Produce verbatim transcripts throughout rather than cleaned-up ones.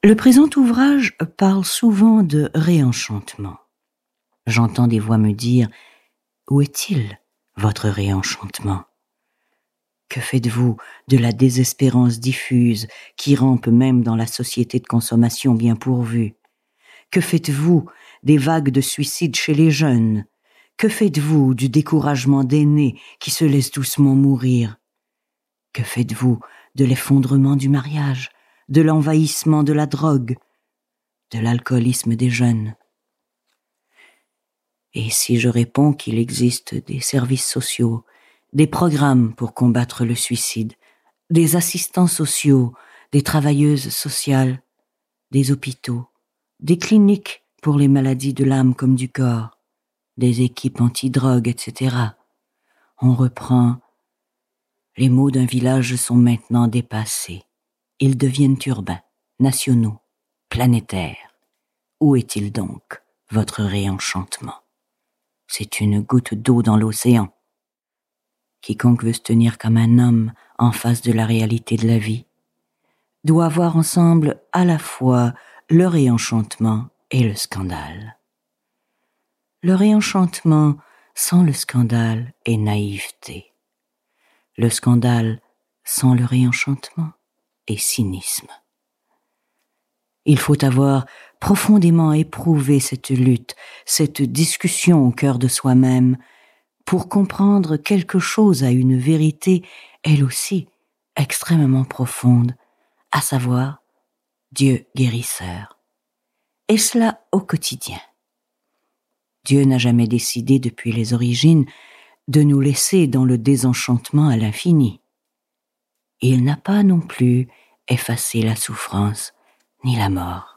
Le présent ouvrage parle souvent de réenchantement. J'entends des voix me dire « Où est-il, votre réenchantement ?» Que faites-vous de la désespérance diffuse qui rampe même dans la société de consommation bien pourvue? Que faites-vous des vagues de suicides chez les jeunes? Que faites-vous du découragement d'aînés qui se laissent doucement mourir? Que faites-vous de l'effondrement du mariage, de l'envahissement de la drogue, de l'alcoolisme des jeunes? Et si je réponds qu'il existe des services sociaux, des programmes pour combattre le suicide, des assistants sociaux, des travailleuses sociales, des hôpitaux, des cliniques pour les maladies de l'âme comme du corps, des équipes anti-drogue, et cetera. On reprend. Les mots d'un village sont maintenant dépassés. Ils deviennent urbains, nationaux, planétaires. Où est-il donc, votre réenchantement? C'est une goutte d'eau dans l'océan. Quiconque veut se tenir comme un homme en face de la réalité de la vie doit voir ensemble à la fois le réenchantement et le scandale. Le réenchantement sans le scandale est naïveté. Le scandale sans le réenchantement est cynisme. Il faut avoir profondément éprouvé cette lutte, cette discussion au cœur de soi-même, pour comprendre quelque chose à une vérité, elle aussi, extrêmement profonde, à savoir Dieu guérisseur. Et cela au quotidien. Dieu n'a jamais décidé depuis les origines de nous laisser dans le désenchantement à l'infini. Il n'a pas non plus effacé la souffrance ni la mort.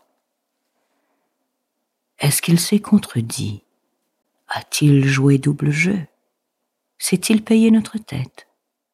Est-ce qu'il s'est contredit? A-t-il joué double jeu? S'est-il payé notre tête?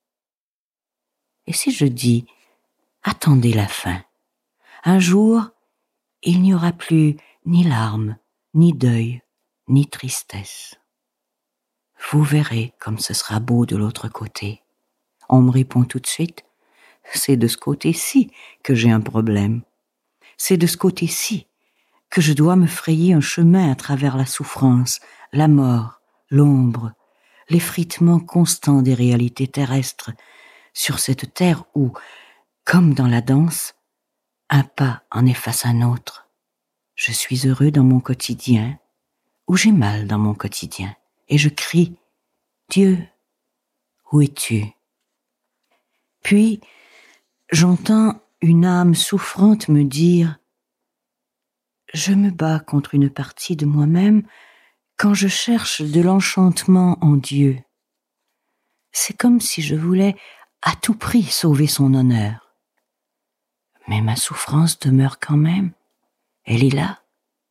Et si je dis, attendez la fin, un jour, il n'y aura plus ni larmes, ni deuil, ni tristesse. Vous verrez comme ce sera beau de l'autre côté. On me répond tout de suite, c'est de ce côté-ci que j'ai un problème. C'est de ce côté-ci que je dois me frayer un chemin à travers la souffrance, la mort, l'ombre, l'effritement constant des réalités terrestres sur cette terre où, comme dans la danse, un pas en efface un autre. Je suis heureux dans mon quotidien, ou j'ai mal dans mon quotidien, et je crie « Dieu, où es-tu » Puis, j'entends une âme souffrante me dire « Je me bats contre une partie de moi-même quand je cherche de l'enchantement en Dieu. C'est comme si je voulais à tout prix sauver son honneur. Mais ma souffrance demeure quand même. Elle est là. »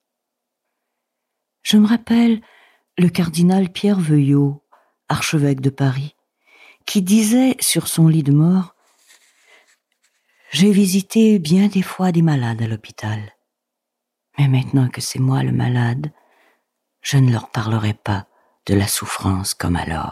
Je me rappelle le cardinal Pierre Veuillot, archevêque de Paris, qui disait sur son lit de mort « J'ai visité bien des fois des malades à l'hôpital. Mais maintenant que c'est moi le malade, je ne leur parlerai pas de la souffrance comme alors. »